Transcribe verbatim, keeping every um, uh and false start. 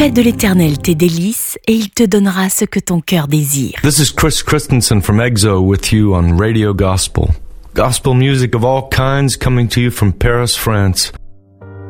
Fais de l'Éternel tes délices et il te donnera ce que ton cœur désire. This is Chris Christensen from EXO with you on Radio Gospel. Gospel music of all kinds coming to you from Paris, France.